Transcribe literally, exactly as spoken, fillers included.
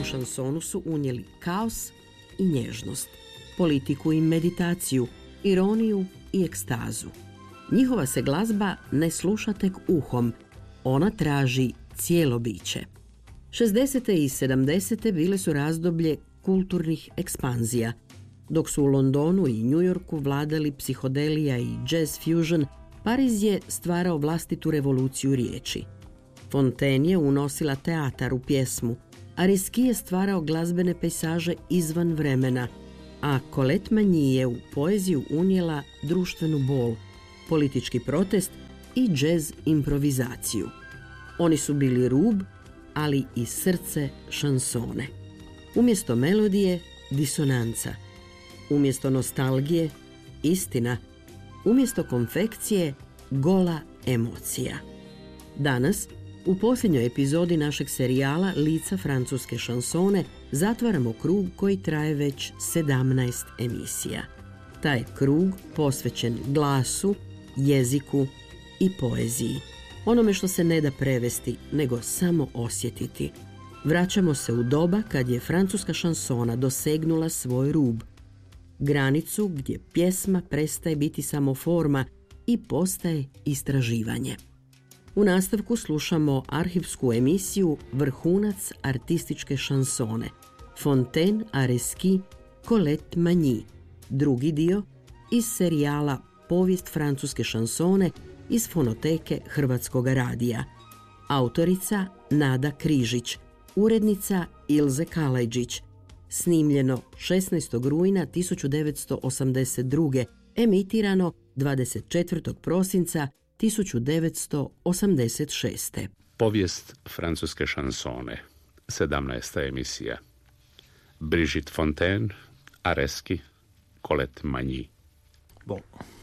šansonu su unijeli kaos i nježnost, politiku i meditaciju, ironiju i ekstazu. Njihova se glazba ne sluša tek uhom, ona traži cijelo biće. šezdesete i sedamdesete bile su razdoblje kulturnih ekspanzija. Dok su u Londonu i New Yorku vladali psihodelija i jazz fusion, Pariz je stvarao vlastitu revoluciju riječi. Fontaine je unosila teatar u pjesmu, a Reski je stvarao glazbene pejsaže izvan vremena, a Colette Mani je u poeziju unijela društvenu bol, politički protest i jazz improvizaciju. Oni su bili rub, ali i srce šansone. Umjesto melodije, disonanca. Umjesto nostalgije, istina. Umjesto konfekcije, gola emocija. Danas, u posljednjoj epizodi našeg serijala Lica francuske šansone, zatvaramo krug koji traje već sedamnaest emisija. Taj krug posvećen glasu, jeziku i poeziji. Onome što se ne da prevesti, nego samo osjetiti. Vraćamo se u doba kad je francuska šansona dosegnula svoj rub. Granicu gdje pjesma prestaje biti samo forma i postaje istraživanje. U nastavku slušamo arhivsku emisiju Vrhunac artističke šansone Fontaine a Reski, Colette Mani, drugi dio iz serijala Povijest francuske šansone iz fonoteke Hrvatskog radija. Autorica Nada Križić, urednica Ilze Kalajdžić. Snimljeno šesnaestog rujna tisuću devetsto osamdeset druge. Emitirano dvadeset četvrtog prosinca tisuću devetsto osamdeset šeste. Povijest francuske šansone, sedamnaesta emisija. Brigitte Fontaine, a Reski, Colette Mani. Bon.